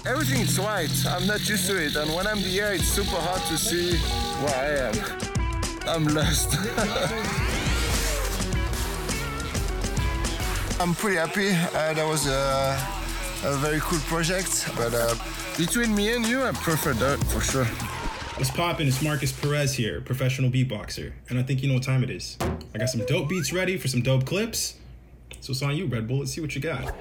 everything is white. I'm not used to it. And when I'm here, it's super hard to see where I am. I'm lost. I'm pretty happy. That was a very cool project. But between me and you, I prefer that for sure. What's poppin'? It's Marcus Perez here, professional beatboxer. And I think you know what time it is. I got some dope beats ready for some dope clips. So it's on you, Red Bull. Let's see what you got.